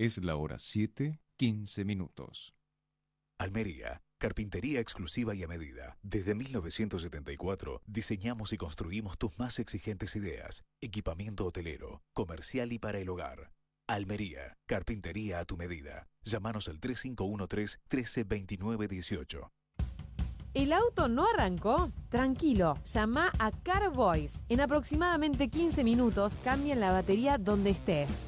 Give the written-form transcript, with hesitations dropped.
Es la hora 7:15. Almería, carpintería exclusiva y a medida. Desde 1974 diseñamos y construimos tus más exigentes ideas. Equipamiento hotelero, comercial y para el hogar. Almería, carpintería a tu medida. Llámanos al 3513-132918. ¿El auto no arrancó? Tranquilo, llama a Carboys. En aproximadamente 15 minutos cambian la batería donde estés.